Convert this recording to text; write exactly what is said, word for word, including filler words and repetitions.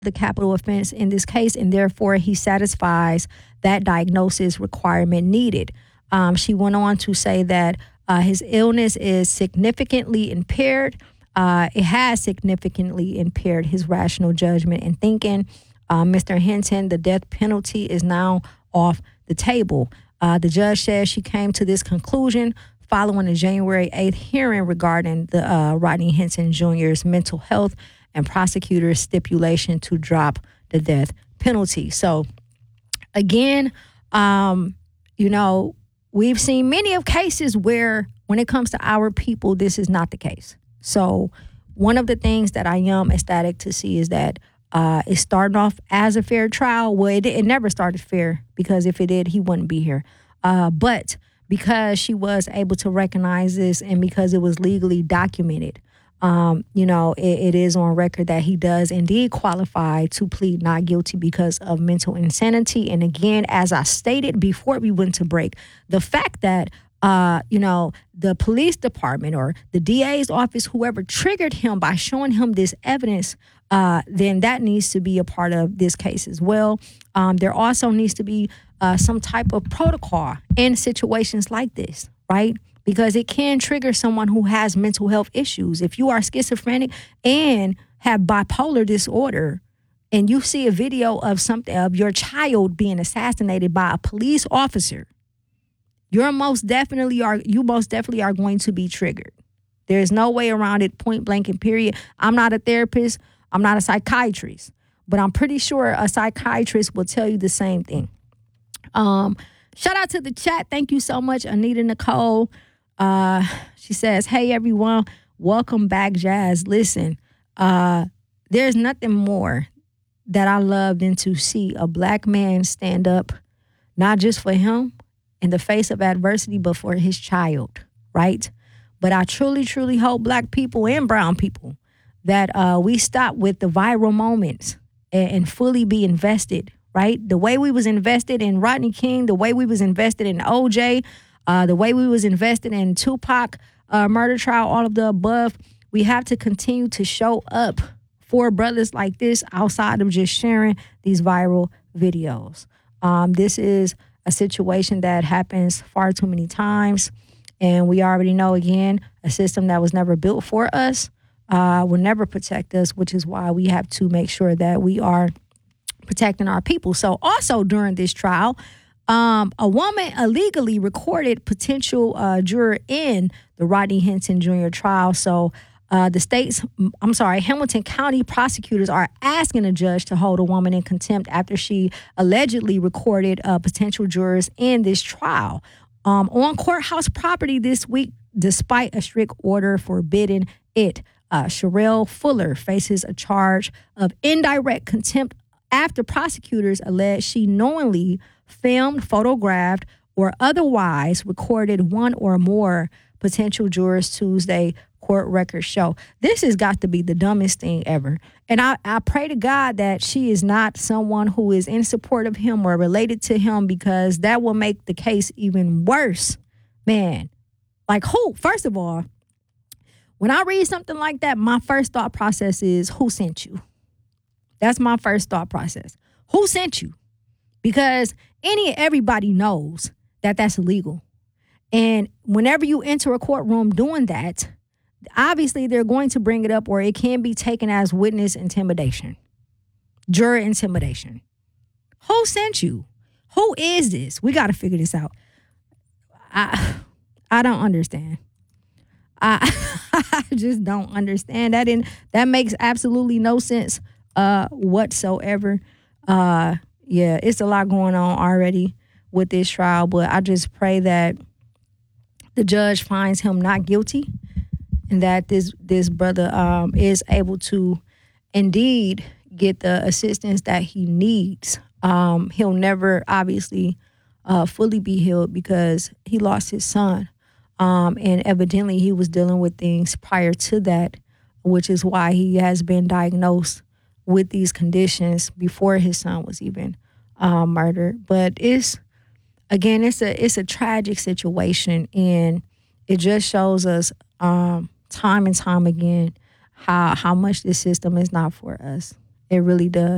the capital offense in this case, and therefore he satisfies that diagnosis requirement needed. Um, she went on to say that uh, his illness is significantly impaired. Uh, it has significantly impaired his rational judgment and thinking. Uh, Mister Hinton, the death penalty is now off the table. Uh, the judge says she came to this conclusion following the January eighth hearing regarding the uh, Rodney Hinton Junior's mental health and prosecutor's stipulation to drop the death penalty. So, again, um, you know, we've seen many of cases where when it comes to our people, this is not the case. So one of the things that I am ecstatic to see is that uh, it started off as a fair trial. Well, it, it never started fair, because if it did, he wouldn't be here. Uh, but because she was able to recognize this and because it was legally documented, Um, you know, it, it is on record that he does indeed qualify to plead not guilty because of mental insanity. And again, as I stated before we went to break, the fact that, uh, you know, the police department or the D A's office, whoever triggered him by showing him this evidence, uh, then that needs to be a part of this case as well. Um, there also needs to be uh, some type of protocol in situations like this, right? Because it can trigger someone who has mental health issues. If you are schizophrenic and have bipolar disorder, and you see a video of something of your child being assassinated by a police officer, you're most definitely are you most definitely are going to be triggered. There's no way around it, point blank and period. I'm not a therapist. I'm not a psychiatrist, but I'm pretty sure a psychiatrist will tell you the same thing. Um, shout out to the chat. Thank you so much, Anita Nicole. Uh, she says, hey, everyone, welcome back, Jazz. Listen, uh, there's nothing more that I love than to see a black man stand up, not just for him in the face of adversity, but for his child, right? But I truly, truly hope black people and brown people that uh, we stop with the viral moments and, and fully be invested, right? The way we was invested in Rodney King, the way we was invested in O J, Uh, the way we was invested in Tupac uh, murder trial, all of the above, we have to continue to show up for brothers like this outside of just sharing these viral videos. Um, this is a situation that happens far too many times, and we already know, again, a system that was never built for us uh, will never protect us, which is why we have to make sure that we are protecting our people. So also during this trial, Um, a woman illegally recorded potential uh, juror in the Rodney Hinton Junior trial. So uh, the state's, I'm sorry, Hamilton County prosecutors are asking a judge to hold a woman in contempt after she allegedly recorded uh, potential jurors in this trial um, on courthouse property this week, despite a strict order forbidding it. Uh, Sherelle Fuller faces a charge of indirect contempt after prosecutors allege she knowingly filmed, photographed, or otherwise recorded one or more potential jurors, Tuesday court records show. This has got to be the dumbest thing ever. And I, I pray to God that she is not someone who is in support of him or related to him, because that will make the case even worse. Man, like who? First of all, when I read something like that, my first thought process is, who sent you? That's my first thought process. Who sent you? Because any everybody knows that that's illegal. And whenever you enter a courtroom doing that, obviously they're going to bring it up, or it can be taken as witness intimidation, juror intimidation. Who sent you? Who is this? We got to figure this out. I I don't understand. I, I just don't understand that. And that makes absolutely no sense uh, whatsoever. Uh, yeah, it's a lot going on already with this trial, but I just pray that the judge finds him not guilty, and that this this brother um, is able to indeed get the assistance that he needs. Um, he'll never, obviously, uh, fully be healed because he lost his son. Um, and evidently he was dealing with things prior to that, which is why he has been diagnosed with these conditions before his son was even uh, murdered. But it's, again, it's a it's a tragic situation, and it just shows us um, time and time again how how much this system is not for us. It really does.